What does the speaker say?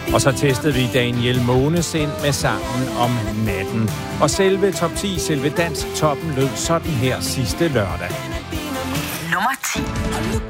Og så testede vi Daniel Månesind med sangen Om natten. Og selve top 10, selve dansk toppen lød sådan her sidste lørdag. Nummer 10.